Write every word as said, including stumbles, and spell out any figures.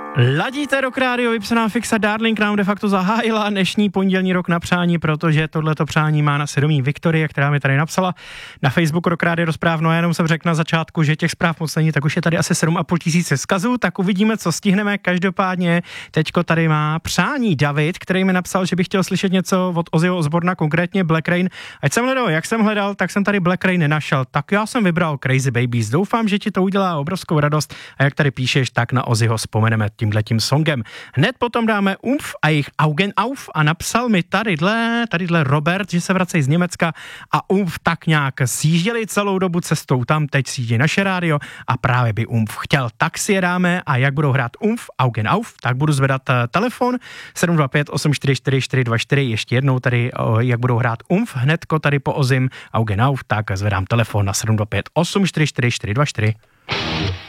Ladíte Rock Radio, vypsaná fixa Darling nám de facto zahájila dnešní pondělní rok na přání, protože tohleto přání má na svědomí Viktorie, která mi tady napsala na Facebook Rock Radio do zpráv. No, jenom jsem řekl na začátku, že těch zpráv moc není, tak už je tady asi sedm a půl tisíce vzkazů, tak uvidíme, co stihneme. Každopádně teďko tady má přání David, který mi napsal, že by chtěl slyšet něco od Ozzyho Osbourna, konkrétně Black Rain. Ať jsem hledal, jak jsem hledal, tak jsem tady Black Rain nenašel. Tak já jsem vybral Crazy Babies. Doufám, že ti to udělá obrovskou radost a jak tady píšeš, tak na Ozzyho vzpomeneme tímhletím songem. Hned potom dáme Umf a jejich Augen auf a napsal mi tadyhle, tadyhle Robert, že se vracejí z Německa a Umf tak nějak sjížděli celou dobu cestou tam, teď sjíždí naše rádio a právě by Umf chtěl, tak si je dáme a jak budou hrát Umf, Augen auf, tak budu zvedat telefon sedm dva pět osm čtyři čtyři čtyři dva čtyři, ještě jednou tady, jak budou hrát Umf, hnedko tady po Ozzym Augen auf, tak zvedám telefon na sedm dva pět osm čtyři čtyři čtyři dva čtyři.